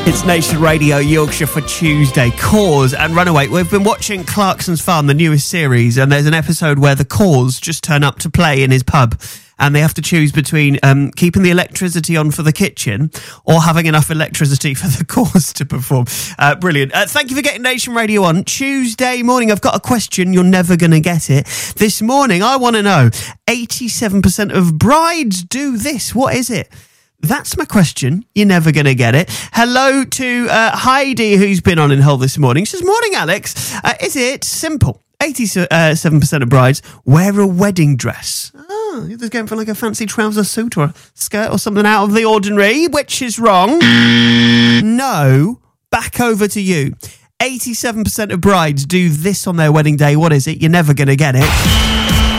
It's Nation Radio Yorkshire for Tuesday. Cause and Runaway. We've been watching Clarkson's Farm, the newest series, and there's an episode where the Cause just turn up to play in his pub, and they have to choose between keeping the electricity on for the kitchen or having enough electricity for the Cause to perform. Brilliant. Thank you for getting Nation Radio on Tuesday morning. I've got a question. You're never going to get it. This morning, I want to know, 87% of brides do this. What is it? That's my question. You're never going to get it. Hello to Heidi, who's been on in Hull this morning. She says, morning, Alex. Is it simple? 87% of brides wear a wedding dress. Oh, they're going for like a fancy trouser suit or a skirt or something out of the ordinary, which is wrong. No, back over to you. 87% of brides do this on their wedding day. What is it? You're never going to get it.